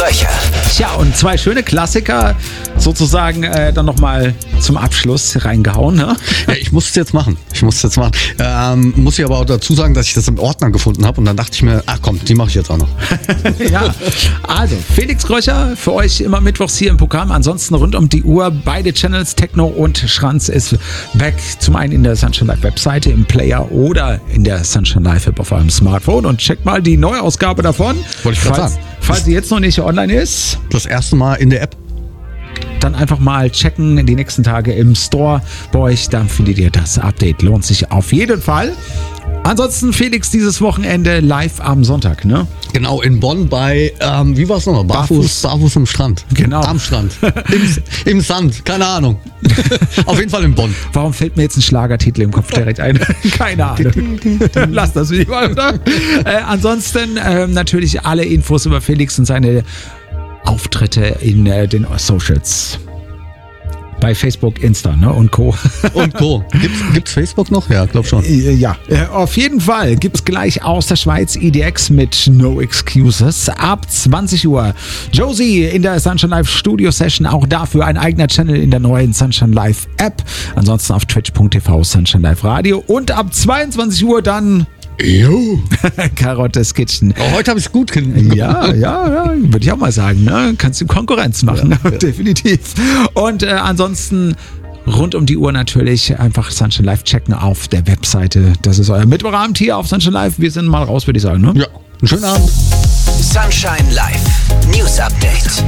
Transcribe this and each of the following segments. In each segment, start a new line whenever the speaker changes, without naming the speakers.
Kröcher.
Tja, und zwei schöne Klassiker sozusagen dann nochmal zum Abschluss reingehauen. Ne?
Ja, ich muss es jetzt machen. Muss ich aber auch dazu sagen, dass ich das im Ordner gefunden habe und dann dachte ich mir, ach komm, die mache ich jetzt auch noch.
Ja, also Felix Kröcher für euch immer mittwochs hier im Programm. Ansonsten rund um die Uhr beide Channels, Techno und Schranz ist weg. Zum einen in der Sunshine Live Webseite, im Player oder in der Sunshine Live App auf eurem Smartphone und checkt mal die Neuausgabe davon.
Wollte ich gerade sagen.
Falls sie jetzt noch nicht online ist.
Das erste Mal in der App.
Dann einfach mal checken die nächsten Tage im Store bei euch. Dann findet ihr das Update. Lohnt sich auf jeden Fall. Ansonsten Felix dieses Wochenende live am Sonntag, ne?
Genau, in Bonn bei, wie war es nochmal? Barfuß am Strand.
Genau.
Am Strand. Im Sand, keine Ahnung. Auf jeden Fall in Bonn.
Warum fällt mir jetzt ein Schlagertitel im Kopf direkt ein? Keine Ahnung. Lass das Video mal, oder? Ansonsten natürlich alle Infos über Felix und seine Auftritte in den Socials. Bei Facebook, Insta, ne? Und Co.
Und Co. Gibt's Facebook noch? Ja, glaub schon.
Ja, auf jeden Fall gibt's gleich aus der Schweiz EDX mit No Excuses ab 20 Uhr. Josie in der Sunshine Live Studio Session, auch dafür ein eigener Channel in der neuen Sunshine Live App. Ansonsten auf twitch.tv Sunshine Live Radio und ab 22 Uhr dann Karottes Kitchen.
Oh, heute habe ich es gut gemacht.
Ja, würde ich auch mal sagen. Ne? Kannst du Konkurrenz machen, ja. Definitiv. Und ansonsten rund um die Uhr natürlich einfach Sunshine Live checken auf der Webseite. Das ist euer Mittwochabend hier auf Sunshine Live. Wir sind mal raus, würde ich sagen. Ne?
Ja, einen schönen Abend.
Sunshine Live News Update.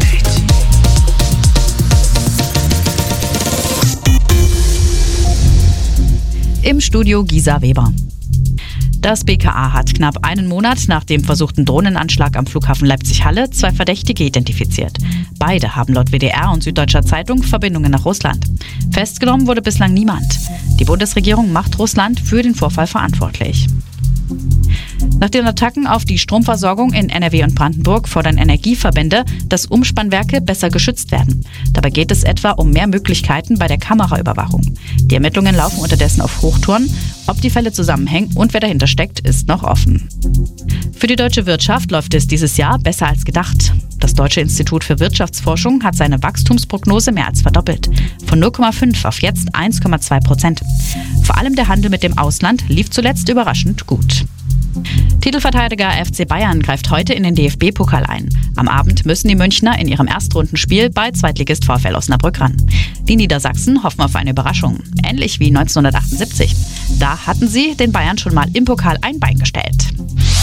Im Studio Gisa Weber. Das BKA hat knapp einen Monat nach dem versuchten Drohnenanschlag am Flughafen Leipzig-Halle 2 Verdächtige identifiziert. Beide haben laut WDR und Süddeutscher Zeitung Verbindungen nach Russland. Festgenommen wurde bislang niemand. Die Bundesregierung macht Russland für den Vorfall verantwortlich. Nach den Attacken auf die Stromversorgung in NRW und Brandenburg fordern Energieverbände, dass Umspannwerke besser geschützt werden. Dabei geht es etwa um mehr Möglichkeiten bei der Kameraüberwachung. Die Ermittlungen laufen unterdessen auf Hochtouren. Ob die Fälle zusammenhängen und wer dahinter steckt, ist noch offen. Für die deutsche Wirtschaft läuft es dieses Jahr besser als gedacht. Das Deutsche Institut für Wirtschaftsforschung hat seine Wachstumsprognose mehr als verdoppelt. Von 0,5 auf jetzt 1,2%. Vor allem der Handel mit dem Ausland lief zuletzt überraschend gut. Titelverteidiger FC Bayern greift heute in den DFB-Pokal ein. Am Abend müssen die Münchner in ihrem Erstrundenspiel bei Zweitligist VfL Osnabrück ran. Die Niedersachsen hoffen auf eine Überraschung, ähnlich wie 1978. Da hatten sie den Bayern schon mal im Pokal ein Bein gestellt.